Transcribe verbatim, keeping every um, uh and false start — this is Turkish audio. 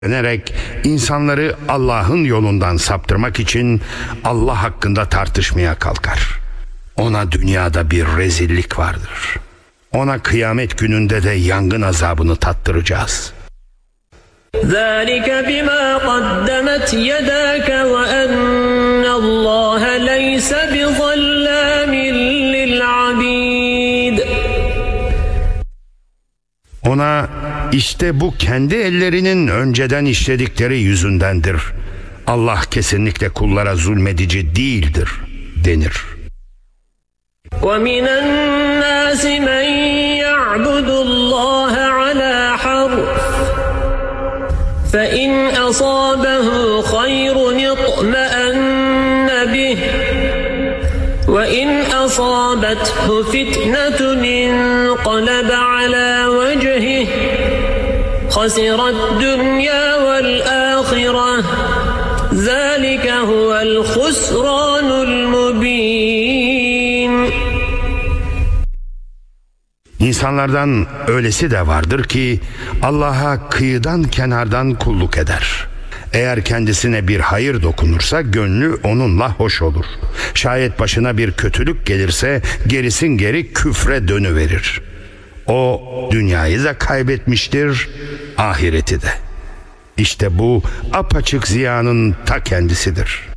Dönerek insanları Allah'ın yolundan saptırmak için Allah hakkında tartışmaya kalkar. Ona dünyada bir rezillik vardır. Ona kıyamet gününde de yangın azabını tattıracağız. ذَٰلِكَ بِمَا قَدَّمَتْ يَدَاكَ وَأَنَّ اللّٰهَ لَيْسَ بِظَلَّامٍ لِلْعَبِيدِ. Ona işte bu kendi ellerinin önceden işledikleri yüzündendir. Allah kesinlikle kullara zulmedici değildir denir. وَمِنَ النَّاسِ مَنْ يَعْبُدُ اللّٰهَ عَلَى حَرْفٍ فَإِنْ أَصَابَهُ خَيْرٌ اطْمَأَنَّ بِهِ وَإِنْ أَصَابَتْهُ فِتْنَةٌ انقَلَبَ عَلَى وَجْهِهِ خَسِرَ الدُّنْيَا وَالْآخِرَةَ ذَلِكَ هُوَ الْخُسْرَانُ الْمُبِينُ. İnsanlardan öylesi de vardır ki Allah'a kıyıdan kenardan kulluk eder. Eğer kendisine bir hayır dokunursa gönlü onunla hoş olur. Şayet başına bir kötülük gelirse gerisin geri küfre dönüverir. O dünyayı da kaybetmiştir, ahireti de. İşte bu apaçık ziyanın ta kendisidir.